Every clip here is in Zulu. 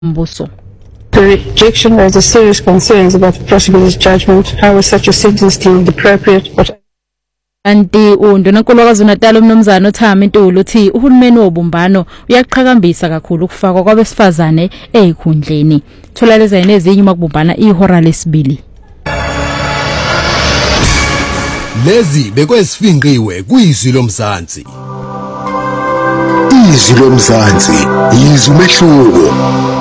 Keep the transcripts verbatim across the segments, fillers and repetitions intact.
Mbuso. The rejection raises serious concerns about the prosecutor's judgment. How is such a sentence deemed appropriate? But Anti undonankulukazi uNatali umnumzana uThami Ntuli uthi uhulumeni wobumbano uyaqhakambisa kakhulu ukufakwa kwabesifazane ezikhundleni. Thola lezi nezinye makubumbana ihora lesibili. Lezi bekwesifinqiwe kuyizwi lomzansi. Izwi lomzansi, izwi mehluko.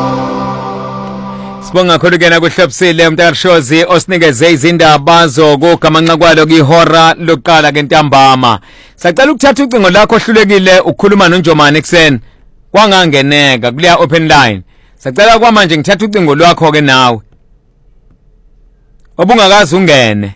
Sibonga kakhulu kena kuhlobisile umntakashozi osinikeze izindaba zokugamanqa kwalo kwihora lokuqala kentambama. Sacela ukuthatha ucingo lakho ohlulekile ukukhuluma noNjomani ekseni. Kwangangeneka kuleya open line. Sacela kwamanje ngithatha ucingo lwakho ke nawe. Obungakazi ungene.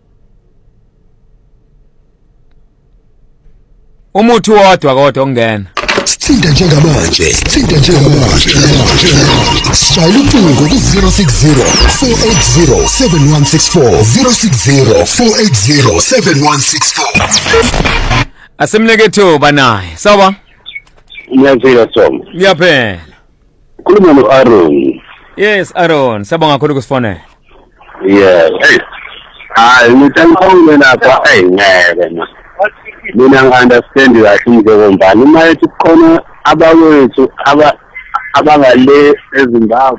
Umuthi wodwa kodwa ongena. Sithinta njengamanje, sithinta njengamanje. Shayela ucingo ku zero six zero four eight zero seven one six four zero six zero four eight zero seven one six four. Asemleke thuba naye. Sawa? Ngiyazila Tom. Ngiyaphela. Khuluma no Aaron. Yes, Aaron. Sabonga kakhulu kusifonela. Yeah. Hey. Ah, ngithanqile lapha ayingeke na. Mina ngi-understand kahle njengombani mayethi khona abawethu aba abangale eZimbabwe.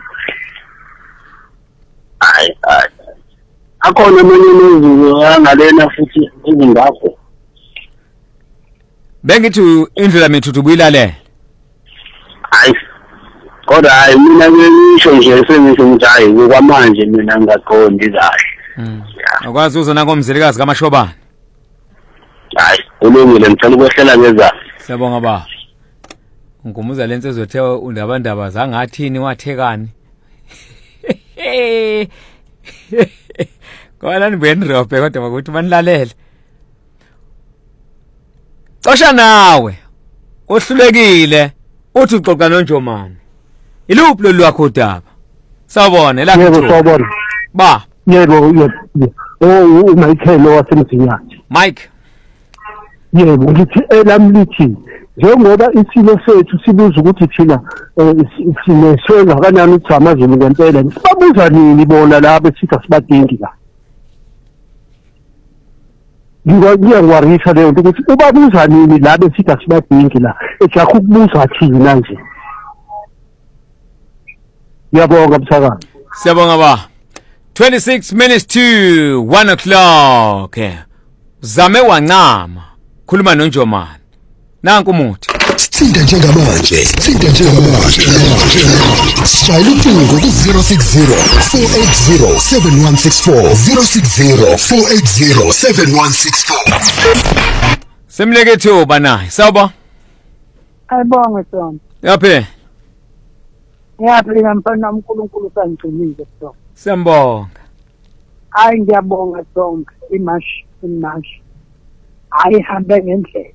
Hayi hayi. Akhona manje nezulu angalena futhi eZimbabwe. Bengithi indlela mithu ubuyilale. Hayi. Kodwa hayi mina ngisho nje sengisho ukuthi hayi kwamanje mina ngaqondi kahle. Mhm. Akwazi uzona komzilikazi kaMashobane. Hayi, kulungile ngicela ukwehlela ngeza. Siyabonga ba. Ngumuza lenze ezothe undabandaba zangathini wathekani. Kwala ni benrope kodwa bakuthi banilalele. Xosha nawe. Ohlulekile uthi uxoxa noNjomani. Iluphi lo lwakho udaba? Sawubona la Yebo sawubona. Ba. Yebo yebo. Oh uMichael wasemzinyathi. Mike. Yebo ngithi elamlithi njengoba isilo sethu sibuza ukuthi thina sineswenga kanani ukuthi amazulu ngempela sibabuza nini bona laba sithi asibadingi la. Ngiyangwarisha leyo nto ukuthi ubabuza nini laba sithi asibadingi la ejakho ukubuza thina nje. Ngiyabonga msakazi. Siyabonga ba. twenty-six minutes to one o'clock. Zame wancama. Khuluma noNjomani. Nanku umuthi. Sithinta njengamanje, sithinta njengamanje. Shayela ucingo ku zero six zero four eight zero seven one six four zero six zero four eight zero seven one six four. Semleke thuba naye. Sawba? Ayibonge Tom. Yaphe. Ngiyaphila mfana uNkulunkulu sangigcinile Tom. Siyambonga. Hayi ngiyabonga Tom. Imash, imash. Ayihambe ngendlela.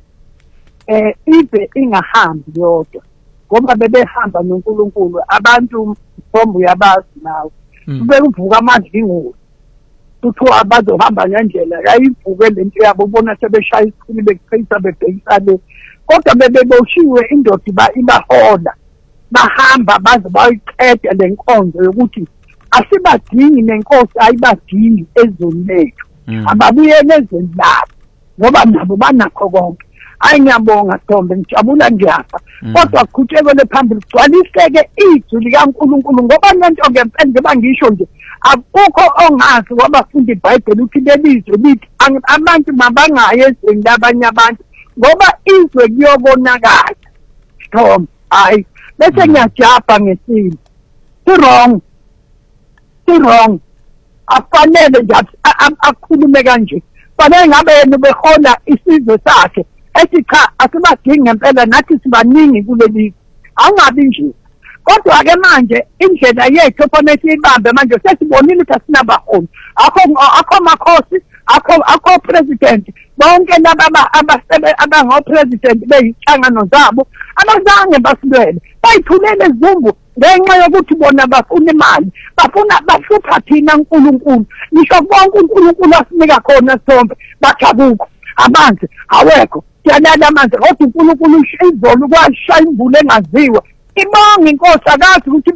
Eh ibe ingahambi yodwa. Ngoba bebehamba noNkulunkulu abantu bombu yabazi nawo. Bekuvuka amandla ingqondo. Kuthiwa abazohamba ngendlela yayivuke lento yabo ubona sebeshaya isikhulu bekuchitha bebhekisa le. Kodwa bebeboshiwe indoda iba ibahola. Bahamba baze bayiqeda lenkonzo yokuthi asibadingi nenkosi ayibadingi ezweni lethu. Ababuyele ezweni labo. Ngoba nabo banakho konke. Hayi ngiyabonga Thombe ngijabula ngiyapha. Kodwa kuqhutshekele phambili gcwaliseke izwi likaNkulunkulu ngoba lento ngempela njengoba ngisho nje akukho ongazi wabafundi iBhayibheli ukuthi lelizwe lithi abantu mabangayi ezweni labanye abantu ngoba izwe kuyobonakala. Thombe hayi bese ngiyajabha ngesimo. Si wrong. Si wrong. Afanele nje akhulume kanje. Fanele ngabe yena behona isizwe sakhe ethi cha asibadingi ngempela nathi sibaningi kuleli angabi nje kodwa ke manje indlela yethu kufanele siyibambe manje sesibonile ukuthi asinabaholi akho akho makhosi akho akho president bonke laba abasebe abango president beyihlangano zabo abazange basilwele bayithulele izumbu ngenxa yokuthi bona bafuna imali bafuna bahlupha thina uNkulunkulu nisho bonke uNkulunkulu asinika khona Thombe bathabukho amanzi awekho yanala amanzi kodwa uNkulunkulu izolo kwashaya imvula engaziwa ibonge inkosi akazi ukuthi